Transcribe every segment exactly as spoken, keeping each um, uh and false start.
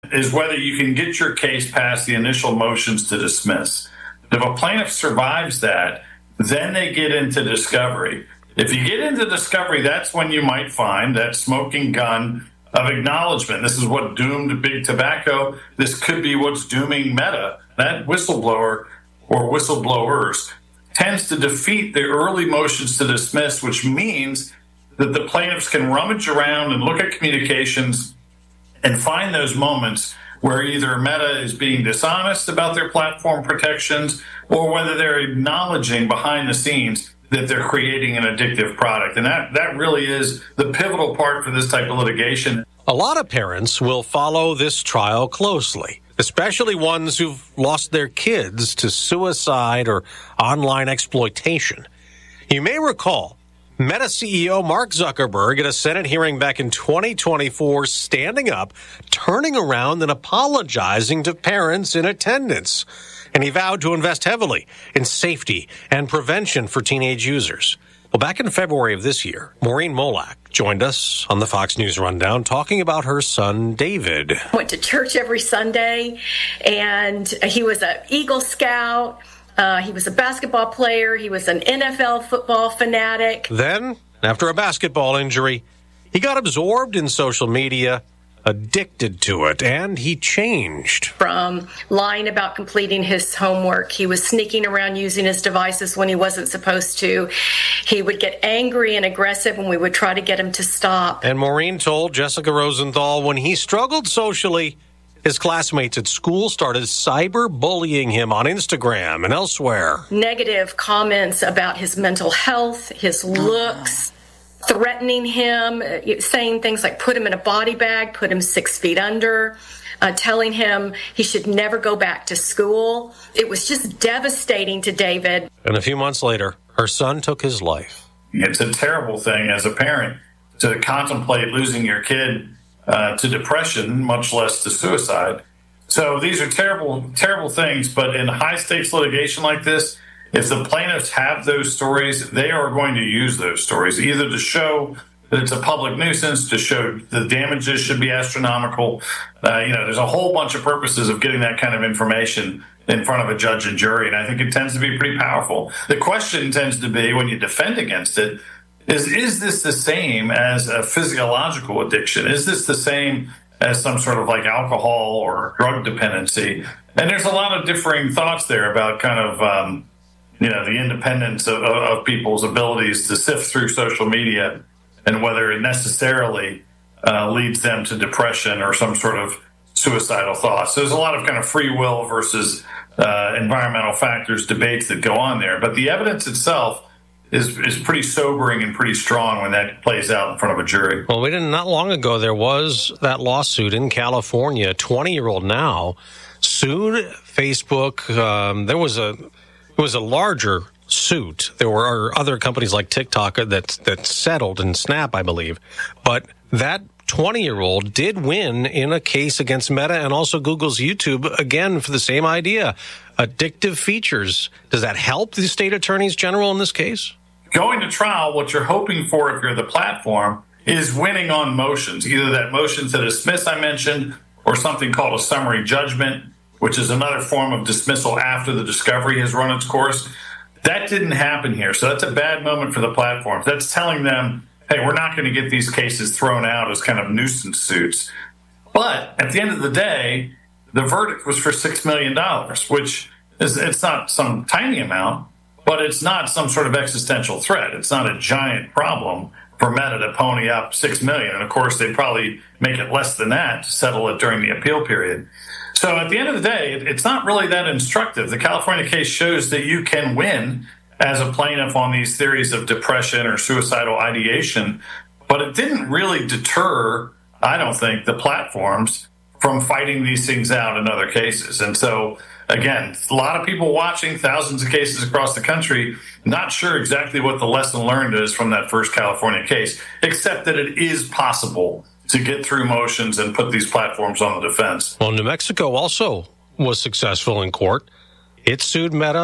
is whether you can get your case past the initial motions to dismiss. If a plaintiff survives that, then they get into discovery. If you get into discovery, that's when you might find that smoking gun of acknowledgement. This is what doomed Big Tobacco. This could be what's dooming Meta. That whistleblower or whistleblowers tends to defeat the early motions to dismiss, which means that the plaintiffs can rummage around and look at communications and find those moments where either Meta is being dishonest about their platform protections or whether they're acknowledging behind the scenes that they're creating an addictive product. And that, that really is the pivotal part for this type of litigation. A lot of parents will follow this trial closely, especially ones who've lost their kids to suicide or online exploitation. You may recall Meta C E O Mark Zuckerberg at a Senate hearing back in twenty twenty-four standing up, turning around and apologizing to parents in attendance. And he vowed to invest heavily in safety and prevention for teenage users. Well, back in February of this year, Maureen Molak joined us on the Fox News Rundown talking about her son, David. Went to church every Sunday, and he was an Eagle Scout. Uh, he was a basketball player. He was an N F L football fanatic. Then, after a basketball injury, he got absorbed in social media, addicted to it, and he changed. From lying about completing his homework, he was sneaking around using his devices when he wasn't supposed to. He would get angry and aggressive when we would try to get him to stop. And Maureen told Jessica Rosenthal when he struggled socially, his classmates at school started cyberbullying him on Instagram and elsewhere. Negative comments about his mental health, his looks, threatening him, saying things like put him in a body bag, put him six feet under, uh, telling him he should never go back to school. It was just devastating to David. And a few months later, her son took his life. It's a terrible thing as a parent to contemplate losing your kid uh, to depression, much less to suicide. So these are terrible, terrible things. But in high-stakes litigation like this, if the plaintiffs have those stories, they are going to use those stories, either to show that it's a public nuisance, to show the damages should be astronomical. Uh, you know, there's a whole bunch of purposes of getting that kind of information in front of a judge and jury, and I think it tends to be pretty powerful. The question tends to be, when you defend against it, is, is this the same as a physiological addiction? Is this the same as some sort of like alcohol or drug dependency? And there's a lot of differing thoughts there about kind of, um, you know, the independence of, of people's abilities to sift through social media and whether it necessarily uh, leads them to depression or some sort of suicidal thoughts. So there's a lot of kind of free will versus uh, environmental factors debates that go on there. But the evidence itself is is pretty sobering and pretty strong when that plays out in front of a jury. Well, we didn't, not long ago, there was that lawsuit in California. A twenty-year-old now sued Facebook. Um, there was a it was a larger suit. There were other companies like TikTok that that settled, and Snap, I believe. But that twenty-year-old did win in a case against Meta and also Google's YouTube, again, for the same idea. Addictive features. Does that help the state attorneys general in this case? Going to trial, what you're hoping for if you're the platform is winning on motions, either that motion to dismiss I mentioned or something called a summary judgment, which is another form of dismissal after the discovery has run its course. That didn't happen here. So that's a bad moment for the platforms. That's telling them, hey, we're not going to get these cases thrown out as kind of nuisance suits. But at the end of the day, the verdict was for six million dollars, which is, it's not some tiny amount, but it's not some sort of existential threat. It's not a giant problem for Meta to pony up six million dollars. And of course, they probably make it less than that to settle it during the appeal period. So at the end of the day, it's not really that instructive. The California case shows that you can win as a plaintiff on these theories of depression or suicidal ideation, but it didn't really deter, I don't think, the platforms from fighting these things out in other cases. And so, again, a lot of people watching, thousands of cases across the country, not sure exactly what the lesson learned is from that first California case, except that it is possible to get through motions and put these platforms on the defense. Well, New Mexico also was successful in court. It sued Meta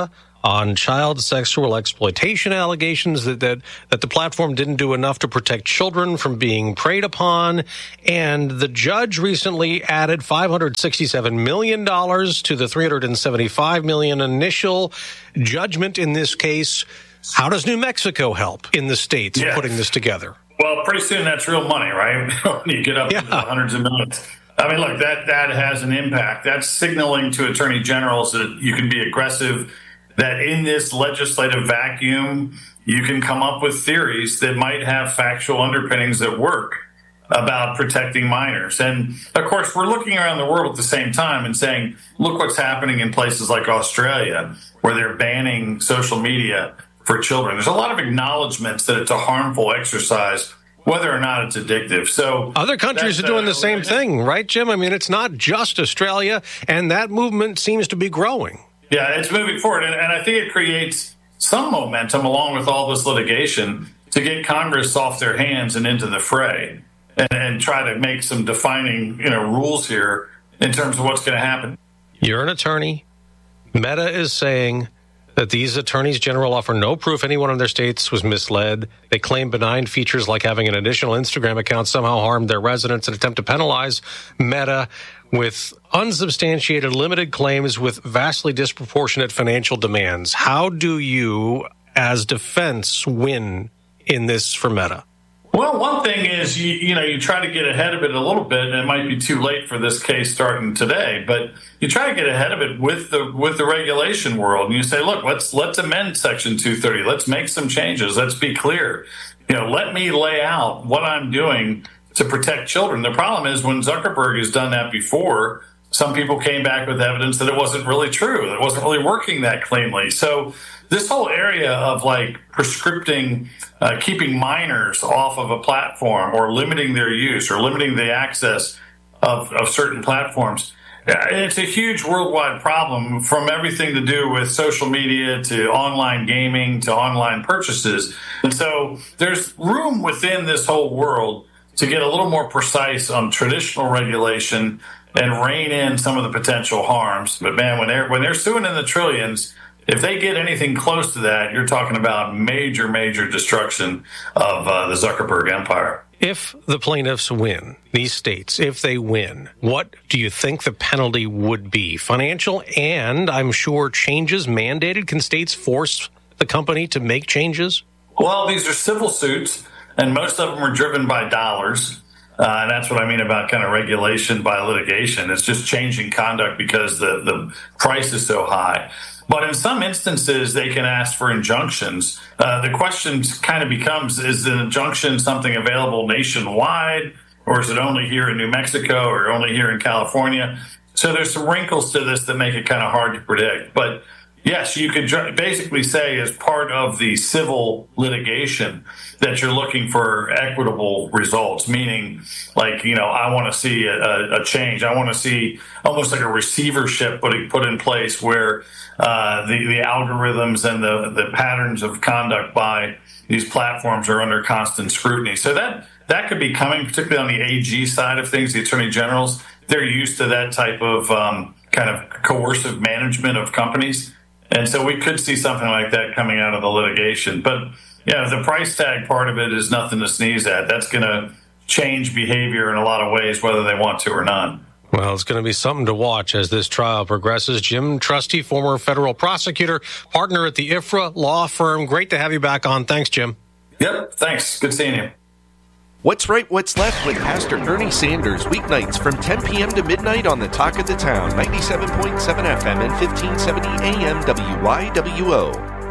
on child sexual exploitation allegations that, that, that the platform didn't do enough to protect children from being preyed upon. And the judge recently added five hundred sixty-seven million dollars to the three hundred seventy-five million dollars initial judgment in this case. How does New Mexico help in the states yeah. putting this together? Well, pretty soon that's real money, right? When you get up yeah. into the hundreds of millions. I mean, look, that, that has an impact. That's signaling to attorney generals that you can be aggressive, that in this legislative vacuum, you can come up with theories that might have factual underpinnings that work about protecting minors. And of course, we're looking around the world at the same time and saying, look what's happening in places like Australia, where they're banning social media for children. There's a lot of acknowledgments that it's a harmful exercise, whether or not it's addictive. So other countries are doing uh, the same thing, right, Jim? I mean, it's not just Australia, and that movement seems to be growing. Yeah, it's moving forward, and, and I think it creates some momentum along with all this litigation to get Congress off their hands and into the fray and, and try to make some defining, you know, rules here in terms of what's going to happen. You're an attorney. Meta is saying that these attorneys general offer no proof anyone in their states was misled. They claim benign features like having an additional Instagram account somehow harmed their residents and attempt to penalize Meta with unsubstantiated limited claims with vastly disproportionate financial demands. How do you, as defense, win in this for Meta? Well, one thing is, you, you know, you try to get ahead of it a little bit, and it might be too late for this case starting today, but you try to get ahead of it with the with the regulation world, and you say, look, let's let's amend Section two thirty. Let's make some changes. Let's be clear. You know, let me lay out what I'm doing to protect children. The problem is when Zuckerberg has done that before, some people came back with evidence that it wasn't really true, that it wasn't really working that cleanly. So this whole area of like prescripting, uh, keeping minors off of a platform or limiting their use or limiting the access of, of certain platforms, it's a huge worldwide problem, from everything to do with social media to online gaming to online purchases. And so there's room within this whole world to get a little more precise on traditional regulation and rein in some of the potential harms. But man, when they're when they're suing in the trillions, if they get anything close to that, you're talking about major, major destruction of uh, the Zuckerberg empire. If the plaintiffs win, these states, if they win, what do you think the penalty would be? Financial and, I'm sure, changes mandated? Can states force the company to make changes? Well, these are civil suits, and most of them are driven by dollars. Uh, and that's what I mean about kind of regulation by litigation. It's just changing conduct because the, the price is so high. But in some instances, they can ask for injunctions. Uh, the question kind of becomes, is an injunction something available nationwide, or is it only here in New Mexico or only here in California? So there's some wrinkles to this that make it kind of hard to predict. But yes, you could basically say as part of the civil litigation that you're looking for equitable results, meaning like, you know, I want to see a, a change. I want to see almost like a receivership put, put in place where uh, the, the algorithms and the, the patterns of conduct by these platforms are under constant scrutiny. So that, that could be coming, particularly on the A G side of things, the attorney generals. They're used to that type of um, kind of coercive management of companies. And so we could see something like that coming out of the litigation. But, yeah, the price tag part of it is nothing to sneeze at. That's going to change behavior in a lot of ways, whether they want to or not. Well, it's going to be something to watch as this trial progresses. Jim Trusty, former federal prosecutor, partner at the I F R A law firm. Great to have you back on. Thanks, Jim. Yep, thanks. Good seeing you. What's Right, What's Left with Pastor Ernie Sanders, weeknights from ten p.m. to midnight on the Talk of the Town, ninety-seven point seven F M and fifteen seventy A M W Y W O.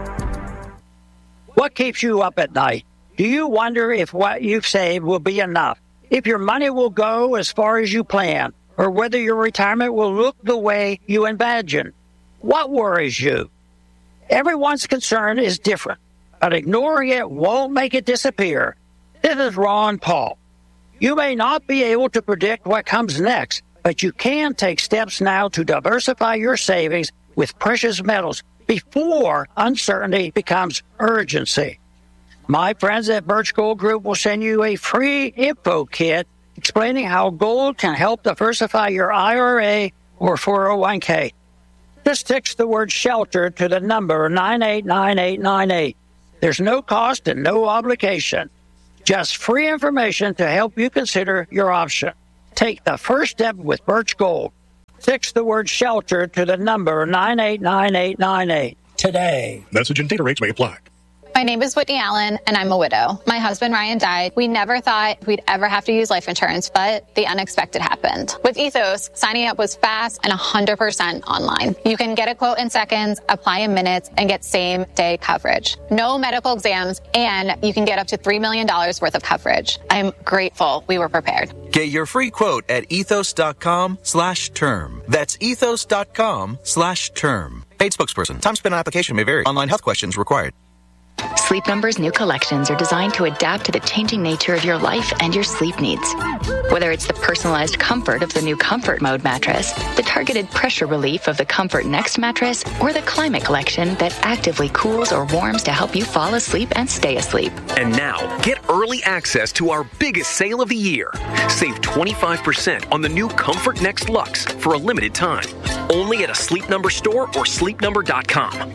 What keeps you up at night? Do you wonder if what you've saved will be enough? If your money will go as far as you plan? Or whether your retirement will look the way you imagine? What worries you? Everyone's concern is different, but ignoring it won't make it disappear. This is Ron Paul. You may not be able to predict what comes next, but you can take steps now to diversify your savings with precious metals before uncertainty becomes urgency. My friends at Birch Gold Group will send you a free info kit explaining how gold can help diversify your I R A or four oh one k. Just text the word SHELTER to the number nine eight nine eight nine eight. There's no cost and no obligation. Just free information to help you consider your option. Take the first step with Birch Gold. Text the word SHELTER to the number nine eight nine eight nine eight today. Message and data rates may apply. My name is Whitney Allen, and I'm a widow. My husband, Ryan, died. We never thought we'd ever have to use life insurance, but the unexpected happened. With Ethos, signing up was fast and one hundred percent online. You can get a quote in seconds, apply in minutes, and get same-day coverage. No medical exams, and you can get up to three million dollars worth of coverage. I'm grateful we were prepared. Get your free quote at ethos.com slash term. That's ethos.com slash term. Paid spokesperson. Time spent on application may vary. Online health questions required. Sleep Number's new collections are designed to adapt to the changing nature of your life and your sleep needs. Whether it's the personalized comfort of the new Comfort Mode mattress, the targeted pressure relief of the Comfort Next mattress, or the Climate Collection that actively cools or warms to help you fall asleep and stay asleep. And now, get early access to our biggest sale of the year. Save twenty-five percent on the new Comfort Next Luxe for a limited time. Only at a Sleep Number store or sleep number dot com.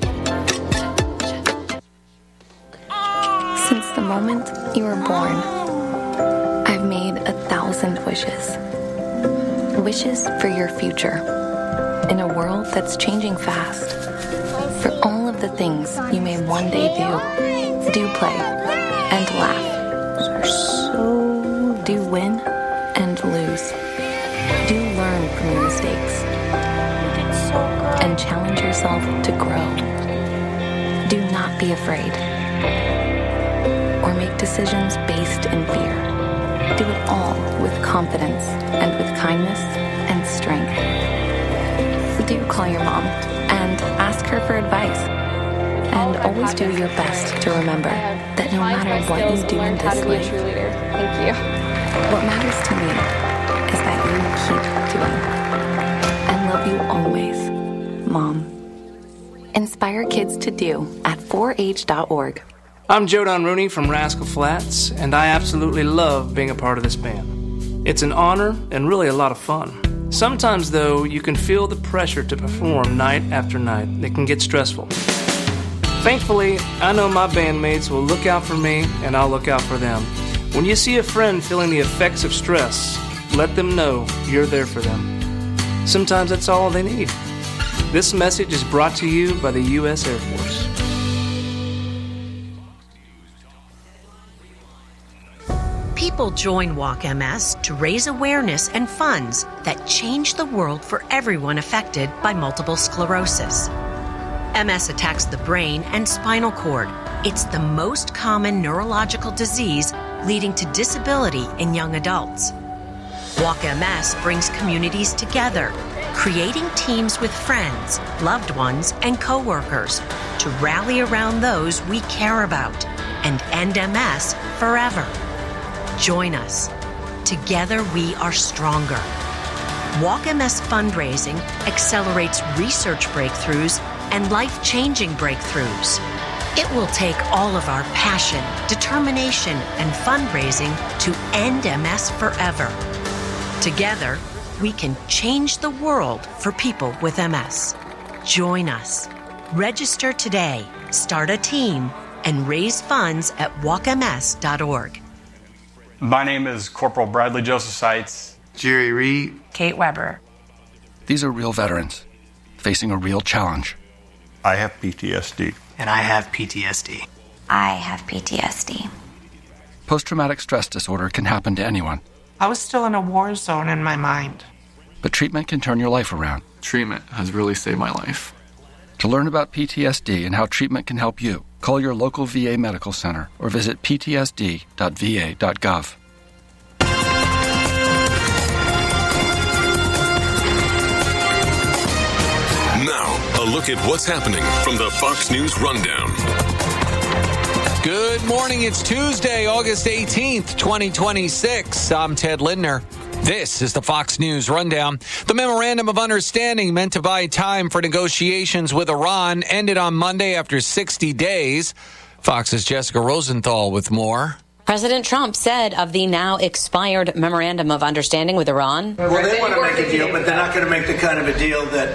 Since the moment you were born, I've made a thousand wishes. Wishes for your future. In a world that's changing fast. For all of the things you may one day do. Do play and laugh. So do win and lose. Do learn from your mistakes. And challenge yourself to grow. Do not be afraid. Or make decisions based in fear. Do it all with confidence and with kindness and strength. Do call your mom and ask her for advice. And always do your best to remember that no matter what you do in this life, Thank you. what matters to me is that you keep doing. And love you always, Mom. Inspire kids to do at four H dot org. I'm Jodan Rooney from Rascal Flatts, and I absolutely love being a part of this band. It's an honor and really a lot of fun. Sometimes, though, you can feel the pressure to perform night after night. It can get stressful. Thankfully, I know my bandmates will look out for me, and I'll look out for them. When you see a friend feeling the effects of stress, let them know you're there for them. Sometimes that's all they need. This message is brought to you by the U S Air Force. People join Walk M S to raise awareness and funds that change the world for everyone affected by multiple sclerosis. M S attacks the brain and spinal cord. It's the most common neurological disease leading to disability in young adults. Walk M S brings communities together, creating teams with friends, loved ones, and coworkers to rally around those we care about and end M S forever. Join us. Together we are stronger. Walk M S fundraising accelerates research breakthroughs and life-changing breakthroughs. It will take all of our passion, determination, and fundraising to end M S forever. Together, we can change the world for people with M S. Join us. Register today, start a team, and raise funds at walk m s dot org. My name is Corporal Bradley Joseph Seitz. Jerry Reed. Kate Weber. These are real veterans facing a real challenge. I have P T S D. And I have P T S D. I have P T S D. Post-traumatic stress disorder can happen to anyone. I was still in a war zone in my mind. But treatment can turn your life around. Treatment has really saved my life. To learn about P T S D and how treatment can help you, call your local V A medical center or visit p t s d dot v a dot gov. Now, a look at what's happening from the Fox News Rundown. Good morning. It's Tuesday, August eighteenth, twenty twenty-six. I'm Ted Lindner. This is the Fox News Rundown. The memorandum of understanding meant to buy time for negotiations with Iran ended on Monday after sixty days. Fox's Jessica Rosenthal with more. President Trump said of the now expired memorandum of understanding with Iran. Well, they want to make a deal, but they're not going to make the kind of a deal that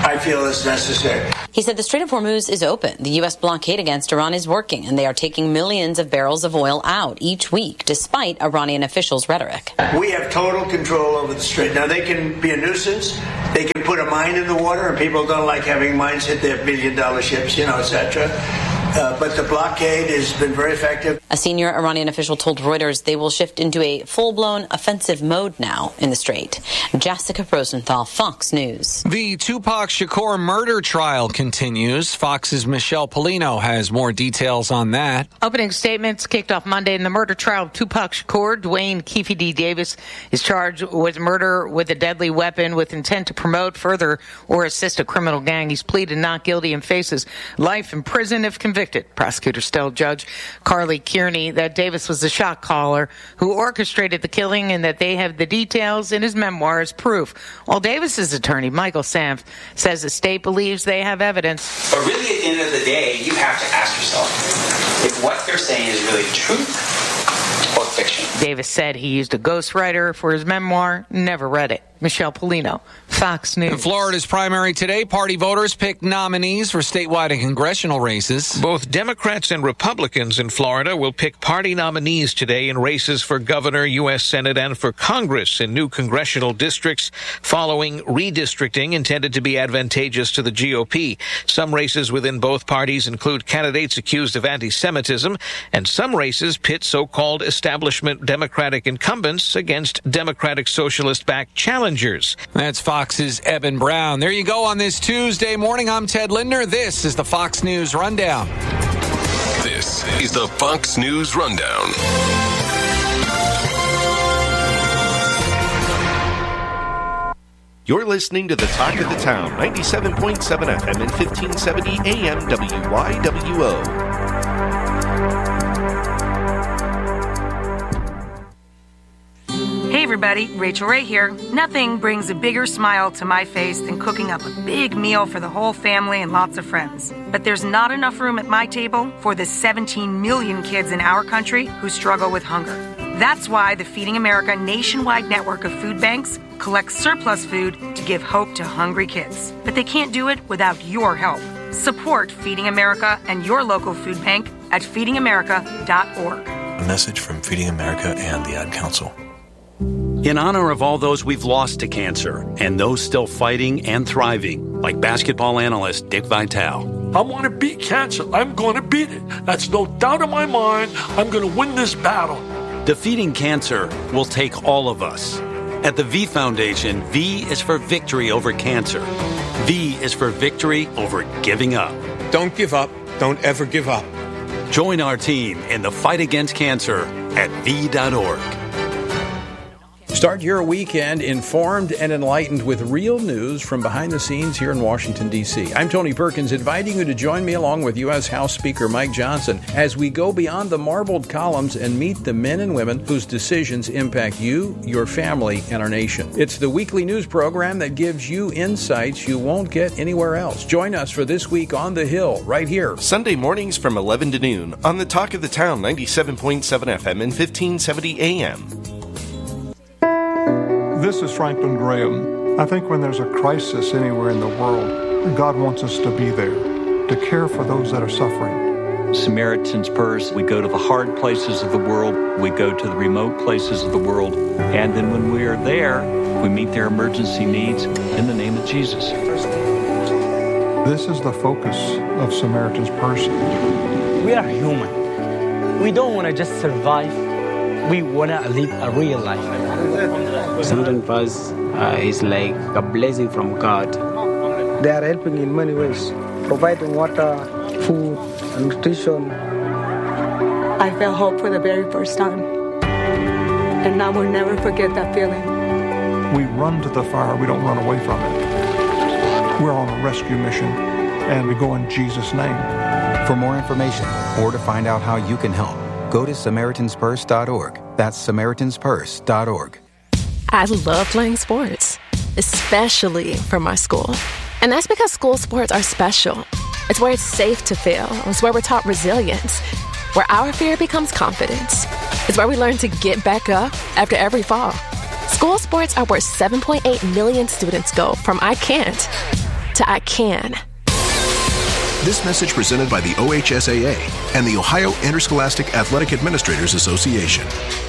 I feel is necessary. He said the Strait of Hormuz is open. The U S blockade against Iran is working, and they are taking millions of barrels of oil out each week, despite Iranian officials' rhetoric. We have total control over the strait. Now, they can be a nuisance. They can put a mine in the water, and people don't like having mines hit their billion-dollar ships, you know, et cetera. Uh, but the blockade has been very effective. A senior Iranian official told Reuters they will shift into a full-blown offensive mode now in the strait. Jessica Rosenthal, Fox News. The Tupac Shakur murder trial continues. Fox's Michelle Polino has more details on that. Opening statements kicked off Monday in the murder trial of Tupac Shakur. Dwayne Keefe D. Davis is charged with murder with a deadly weapon with intent to promote, further, or assist a criminal gang. He's pleaded not guilty and faces life in prison if convicted. Prosecutors tell Judge Carly Kearney that Davis was the shot caller who orchestrated the killing and that they have the details in his memoir as proof. While Davis's attorney, Michael Sanf, says the state believes they have evidence. But really, at the end of the day, you have to ask yourself if what they're saying is really truth or fiction. Davis said he used a ghostwriter for his memoir, never read it. Michelle Polino, Fox News. In Florida's primary today, party voters picked nominees for statewide and congressional races. Both Democrats and Republicans in Florida will pick party nominees today in races for governor, U S Senate, and for Congress in new congressional districts following redistricting intended to be advantageous to the G O P. Some races within both parties include candidates accused of anti-Semitism, and some races pit so-called establishment Democratic incumbents against Democratic Socialist-backed challengers. That's Fox's Eben Brown. There you go on this Tuesday morning. I'm Ted Lindner. This is the Fox News Rundown. This is the Fox News Rundown. You're listening to the Talk of the Town, ninety-seven point seven F M and fifteen seventy A M W Y W O. Hey everybody, Rachel Ray here. Nothing brings a bigger smile to my face than cooking up a big meal for the whole family and lots of friends. But there's not enough room at my table for the seventeen million kids in our country who struggle with hunger. That's why the Feeding America nationwide network of food banks collects surplus food to give hope to hungry kids. But they can't do it without your help. Support Feeding America and your local food bank at feeding america dot org. A message from Feeding America and the Ad Council. In honor of all those we've lost to cancer and those still fighting and thriving, like basketball analyst Dick Vitale. I want to beat cancer. I'm going to beat it. That's no doubt in my mind. I'm going to win this battle. Defeating cancer will take all of us. At the V Foundation, V is for victory over cancer. V is for victory over giving up. Don't give up. Don't ever give up. Join our team in the fight against cancer at V dot org. Start your weekend informed and enlightened with real news from behind the scenes here in Washington, D C. I'm Tony Perkins, inviting you to join me along with U S House Speaker Mike Johnson as we go beyond the marbled columns and meet the men and women whose decisions impact you, your family, and our nation. It's the weekly news program that gives you insights you won't get anywhere else. Join us for This Week on the Hill, right here. Sunday mornings from eleven to noon on the Talk of the Town, ninety-seven point seven F M and fifteen seventy A M. This is Franklin Graham. I think when there's a crisis anywhere in the world, God wants us to be there, to care for those that are suffering. Samaritan's Purse, we go to the hard places of the world, we go to the remote places of the world, and then when we are there, we meet their emergency needs in the name of Jesus. This is the focus of Samaritan's Purse. We are human. We don't want to just survive. We want to live a real life. Samaritan's Purse uh, is like a blessing from God. They are helping in many ways, providing water, food, and nutrition. I felt hope for the very first time, and I will never forget that feeling. We run to the fire, we don't run away from it. We're on a rescue mission, and we go in Jesus' name. For more information or to find out how you can help, go to Samaritans Purse dot org. That's Samaritans Purse dot org. I love playing sports, especially for my school. And that's because school sports are special. It's where it's safe to fail. It's where we're taught resilience, where our fear becomes confidence. It's where we learn to get back up after every fall. School sports are where seven point eight million students go from I can't to I can. This message presented by the O H S A A and the Ohio Interscholastic Athletic Administrators Association.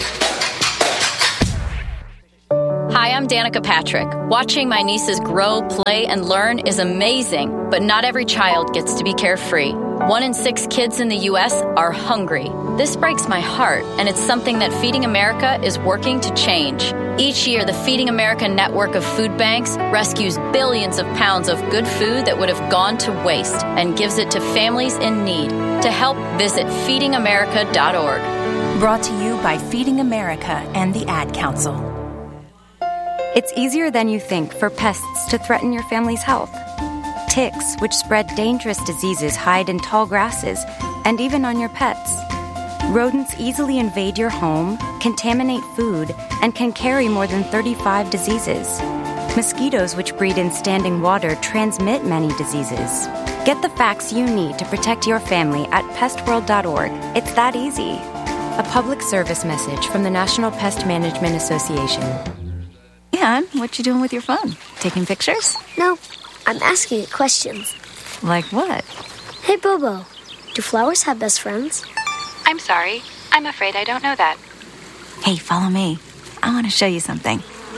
Hi, I'm Danica Patrick. Watching my nieces grow, play, and learn is amazing, but not every child gets to be carefree. One in six kids in the U S are hungry. This breaks my heart, and it's something that Feeding America is working to change. Each year, the Feeding America network of food banks rescues billions of pounds of good food that would have gone to waste and gives it to families in need. To help, visit feeding america dot org. Brought to you by Feeding America and the Ad Council. It's easier than you think for pests to threaten your family's health. Ticks, which spread dangerous diseases, hide in tall grasses and even on your pets. Rodents easily invade your home, contaminate food, and can carry more than thirty-five diseases. Mosquitoes, which breed in standing water, transmit many diseases. Get the facts you need to protect your family at pest world dot org. It's that easy. A public service message from the National Pest Management Association. And what you doing with your phone? Taking pictures? No, I'm asking it questions. Like what? Hey, Bobo, do flowers have best friends? I'm sorry. I'm afraid I don't know that. Hey, follow me. I want to show you something.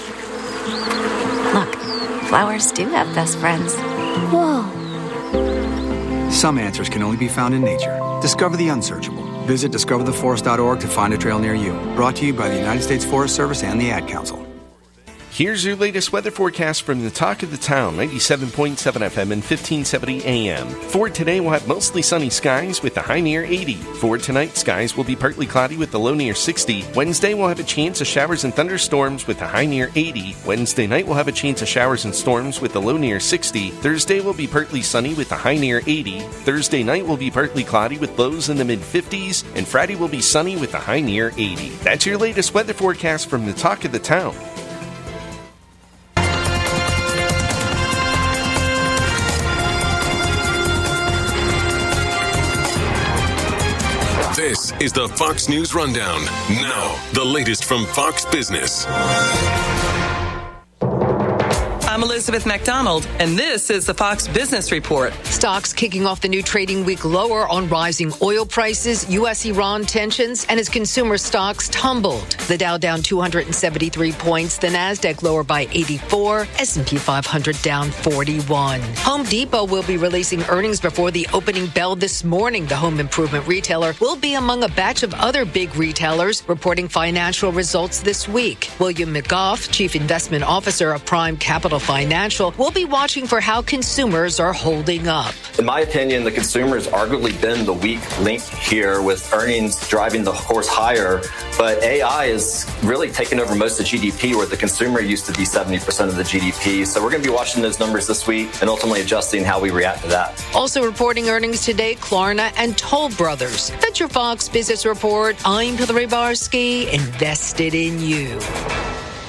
Look, flowers do have best friends. Whoa. Some answers can only be found in nature. Discover the unsearchable. Visit discover the forest dot org to find a trail near you. Brought to you by the United States Forest Service and the Ad Council. Here's your latest weather forecast from the Talk of the Town, ninety-seven point seven F M and fifteen seventy A M. For today, we'll have mostly sunny skies with the high near eighty. For tonight, skies will be partly cloudy with the low near sixty. Wednesday, we'll have a chance of showers and thunderstorms with the high near eighty. Wednesday night, we'll have a chance of showers and storms with the low near sixty. Thursday will be partly sunny with the high near eighty. Thursday night will be partly cloudy with lows in the mid-fifties. And Friday will be sunny with the high near eighty. That's your latest weather forecast from the Talk of the Town. This is the Fox News Rundown. Now, the latest from Fox Business. I'm Elizabeth McDonald, and this is the Fox Business Report. Stocks kicking off the new trading week lower on rising oil prices, U S Iran tensions, and as consumer stocks tumbled. The Dow down two hundred seventy-three points, the Nasdaq lower by eighty-four, S and P five hundred down forty-one. Home Depot will be releasing earnings before the opening bell this morning. The home improvement retailer will be among a batch of other big retailers reporting financial results this week. William McGough, Chief Investment Officer of Prime Capital Financial, will be watching for how consumers are holding up. In my opinion, the consumer has arguably been the weak link here, with earnings driving the horse higher. But A I is really taking over most of G D P, where the consumer used to be seventy percent of the G D P. So we're going to be watching those numbers this week and ultimately adjusting how we react to that. Also reporting earnings today, Klarna and Toll Brothers. That's your Fox Business Report. I'm Hillary Barsky, invested in you.